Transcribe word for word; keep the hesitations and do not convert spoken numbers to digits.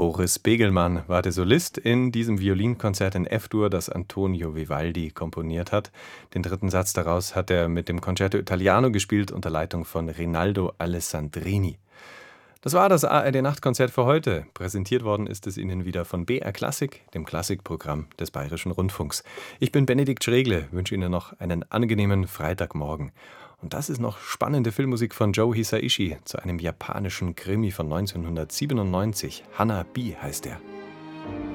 Boris Begelmann war der Solist in diesem Violinkonzert in F-Dur, das Antonio Vivaldi komponiert hat. Den dritten Satz daraus hat er mit dem Concerto Italiano gespielt unter Leitung von Rinaldo Alessandrini. Das war das A R D-Nachtkonzert für heute. Präsentiert worden ist es Ihnen wieder von B R Klassik, dem Klassikprogramm des Bayerischen Rundfunks. Ich bin Benedikt Schregle, wünsche Ihnen noch einen angenehmen Freitagmorgen. Und das ist noch spannende Filmmusik von Joe Hisaishi zu einem japanischen Krimi von neunzehnhundertsiebenundneunzig. Hana-Bi heißt er.